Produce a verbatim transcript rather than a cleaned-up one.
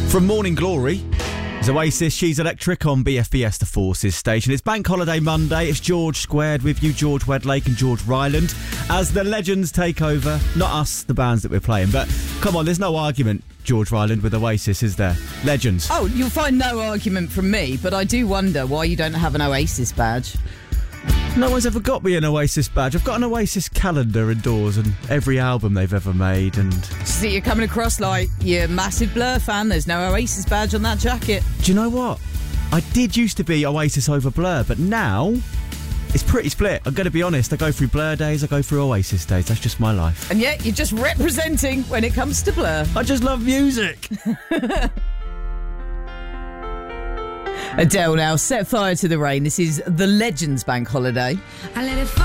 From Morning Glory is Oasis, She's Electric on B F B S The Forces station. It's Bank Holiday Monday. It's George Squared with you, George Wedlake and George Ryland, as the legends take over. Not us, the bands that we're playing, but come on, there's no argument, George Ryland, with Oasis, is there? Legends. Oh, you'll find no argument from me, but I do wonder why you don't have an Oasis badge. No one's ever got me an Oasis badge. I've got an Oasis calendar indoors and every album they've ever made. And See, you're coming across like you're a massive Blur fan. There's no Oasis badge on that jacket. do you know what? I did used to be Oasis over Blur, but now it's pretty split. I'm going to be honest. I go through Blur days, I go through Oasis days. That's just my life. And yet you're just representing when it comes to Blur. I just love music. Adele now, Set Fire to the Rain. This is the Legends Bank Holiday. I let it